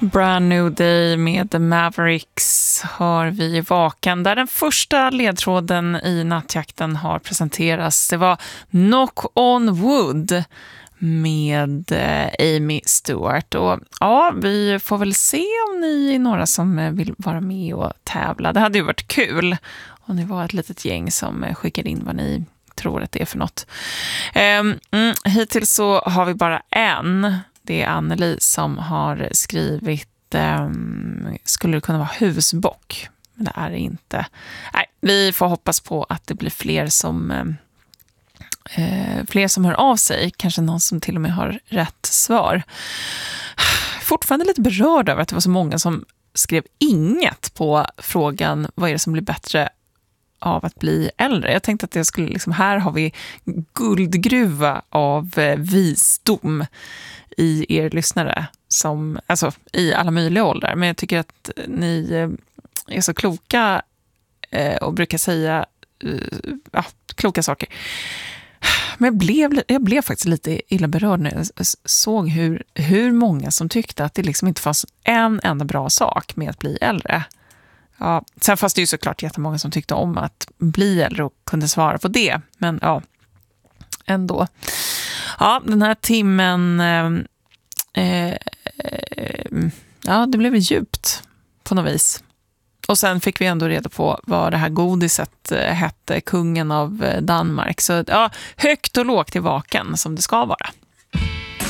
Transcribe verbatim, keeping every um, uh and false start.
Brand New Day med The Mavericks hör vi i Vakan, där den första ledtråden i nattjakten har presenterats. Det var Knock on Wood med Amy Stewart. Och ja, vi får väl se om ni är några som vill vara med och tävla. Det hade ju varit kul om ni var ett litet gäng som skickade in vad ni tror att det är för något. Um, mm, hittills så har vi bara en. Det är Anneli som har skrivit um, skulle det kunna vara husbock, men det är det inte. Nej, vi får hoppas på att det blir fler som um, uh, fler som hör av sig, kanske någon som till och med har rätt svar. Fortfarande lite berörd över att det var så många som skrev inget på frågan vad är det som blir bättre av att bli äldre. Jag tänkte att jag skulle liksom, här har vi guldgruva av eh, visdom i er lyssnare, som, alltså i alla möjliga åldrar. Men jag tycker att ni eh, är så kloka eh, och brukar säga eh, ja, kloka saker. Men jag blev, jag blev faktiskt lite illa berörd när jag såg hur, hur många som tyckte att det liksom inte fanns en enda bra sak med att bli äldre. Ja, sen fanns det ju såklart jättemånga som tyckte om att bli äldre och kunde svara på det. Men ja, ändå. Ja, den här timmen eh, eh, ja, det blev djupt på något vis. Och sen fick vi ändå reda på vad det här godiset hette, kungen av Danmark. Så ja, högt och lågt i Vakan som det ska vara.